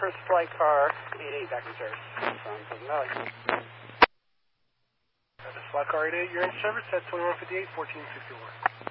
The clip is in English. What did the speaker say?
first flight car 88 back in service from Pleasant Valley. This flight car 88, you're in service at 2158, 1461.